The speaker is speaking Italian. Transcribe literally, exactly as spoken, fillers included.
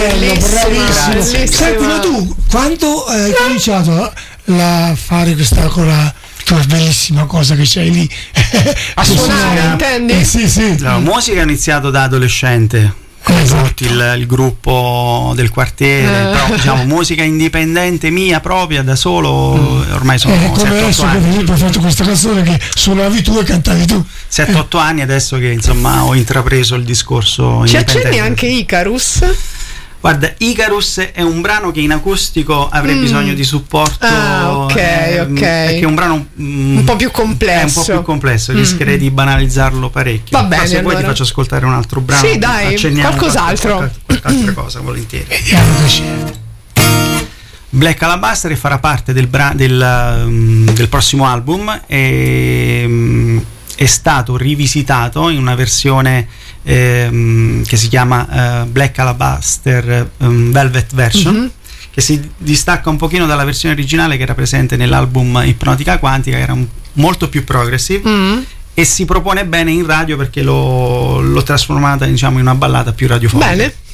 bravissimo. Senti, ma tu quando hai cominciato a fare questa cosa, tua bellissima cosa che c'hai lì a suonare, intendi? Eh, sì, sì. La musica ho iniziato da adolescente, come esatto. tutti il, il gruppo del quartiere, eh. però diciamo musica indipendente mia propria da solo, mm. ormai sono eh, come adesso anni. Che hai fatto questa canzone che suonavi tu e cantavi tu. sette otto eh. anni adesso che insomma ho intrapreso il discorso ci indipendente. accenni anche Icarus? Guarda, Icarus è un brano che in acustico avrei mm. bisogno di supporto. Ah, ok, eh, ok. Perché è un brano mm, un po' più complesso. È un po' più complesso, rischierei mm. di banalizzarlo parecchio. Va bene, ma se allora. vuoi ti faccio ascoltare un altro brano. Sì, dai, qualcos'altro. Qualche, qualche altra cosa, volentieri. Vediamo che c'è. Black Alabaster farà parte del, bra- del, um, del prossimo album e um, è stato rivisitato in una versione ehm, che si chiama uh, Black Alabaster um, Velvet Version, mm-hmm. che si distacca un pochino dalla versione originale che era presente nell'album Ipnotica Quantica, che era un, molto più progressive, mm-hmm. e si propone bene in radio perché l'ho, l'ho trasformata, diciamo, in una ballata più radiofonica. Bene.